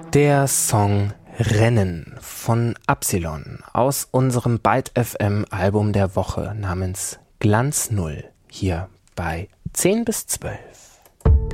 Der Song Rennen von Absilon aus unserem Byte FM Album der Woche namens Glanz Null hier bei 10 bis 12.